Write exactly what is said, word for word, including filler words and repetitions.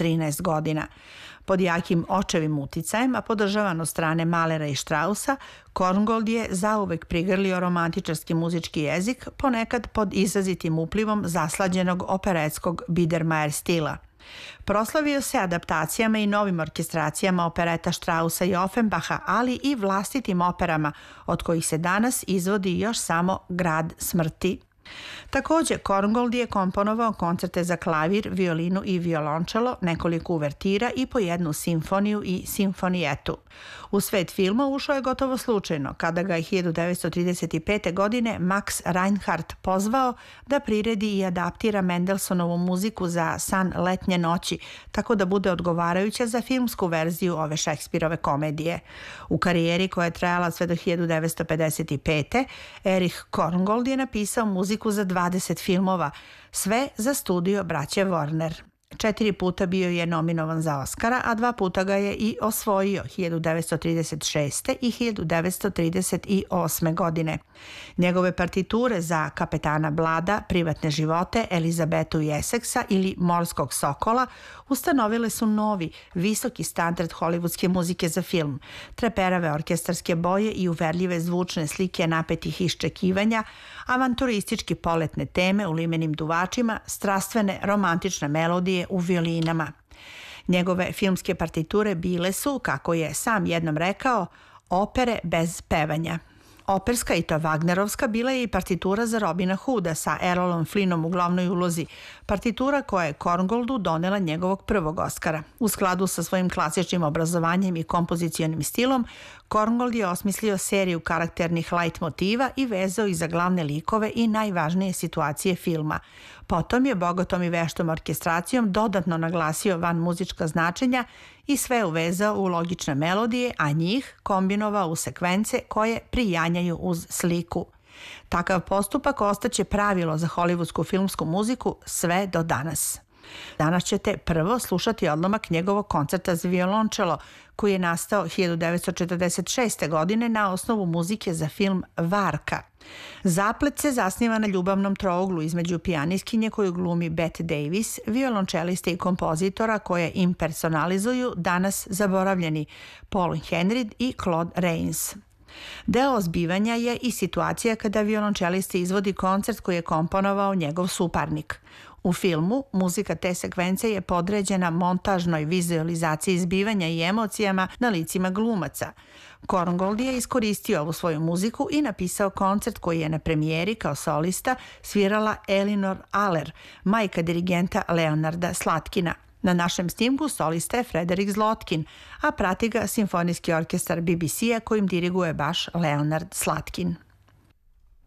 trinaest godina. Pod jakim očevim uticajem, a podržavan od strane Mahlera i Straussa, Korngold je zauvek prigrlio romantičarski muzički jezik, ponekad pod izrazitim uplivom zaslađenog operetskog Biedermeier stila. Proslavio se adaptacijama i novim orkestracijama opereta Straussa i Offenbacha, ali i vlastitim operama, od kojih se danas izvodi još samo Grad smrti. Takođe, Korngold je komponovao koncerte za klavir, violinu i violončelo, nekoliko uvertira i po jednu simfoniju i simfonijetu. U svet filma ušao je gotovo slučajno, kada ga je hiljadu devetsto trideset pete. godine Max Reinhardt pozvao da priredi i adaptira Mendelsonovu muziku za San letnje noći, tako da bude odgovarajuća za filmsku verziju ove Šekspirove komedije. U karijeri koja je trajala sve do hiljadu devetsto pedeset pete. Erich Korngold je napisao muziku za dvadeset filmova, sve za studio braće Warner. Četiri puta bio je nominovan za Oskara, a dva puta ga je i osvojio hiljadu devetsto trideset šeste. i hiljadu devetsto trideset osme. godine. Njegove partiture za Kapetana Blada, Privatne živote, Elizabetu i Essexa ili Morskog sokola ustanovile su novi, visoki standard hollywoodske muzike za film. Treperave orkestarske boje i uverljive zvučne slike napetih iščekivanja, avanturistički poletne teme u limenim duvačima, strastvene romantične melodije u violinama. Njegove filmske partiture bile su, kako je sam jednom rekao, opere bez pevanja. Operska i to Wagnerovska bila je i partitura za Robina Hooda sa Errolom Flynnom u glavnoj ulozi, partitura koja je Korngoldu donela njegovog prvog Oskara. U skladu sa svojim klasičnim obrazovanjem i kompozicionim stilom, Korngold je osmislio seriju karakternih light motiva i vezao ih za glavne likove i najvažnije situacije filma. Potom je bogatom i veštom orkestracijom dodatno naglasio van muzička značenja i sve uvezao u logične melodije, a njih kombinovao u sekvence koje prijanjaju uz sliku. Takav postupak ostaće pravilo za hollywoodsku filmsku muziku sve do danas. Danas ćete prvo slušati odlomak njegovog koncerta za violončelo, koji je nastao hiljadu devetsto četrdeset šeste. godine na osnovu muzike za film Varka. Zaplet se zasniva na ljubavnom trouglu između pijanistkinje koju glumi Bette Davis, violončeliste i kompozitora koje impersonalizuju danas zaboravljeni Paul Henreid i Claude Rains. Deo zbivanja je i situacija kada violončelista izvodi koncert koji je komponovao njegov suparnik. U filmu muzika te sekvence je podređena montažnoj vizualizaciji zbivanja i emocijama na licima glumaca. Korngold je iskoristio ovu svoju muziku i napisao koncert koji je na premijeri kao solista svirala Elinor Aller, majka dirigenta Leonarda Slatkina. Na našem snimku solista je Frederik Zlotkin, a prati ga simfonijski orkestar B B C-a kojim diriguje baš Leonard Slatkin.